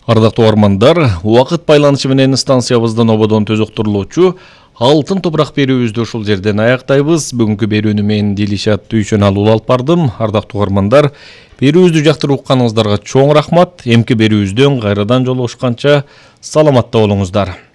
Ардактуу угармандар, убакыт байланышы менен станциябыздын ободон төзөктүрүлүүчү алтын топурак берүүбүздү ушул жерден аяктайбыз. Бүгүнкү берүүнү мен Дилишат Дүйшөналы алып бардым. Ардактуу угармандар, берүүбүздү жактырып укканыңыздарга чоң рахмат. Эмки берүүбүздөн кайрадан жолугушканча саламатта болуңуздар.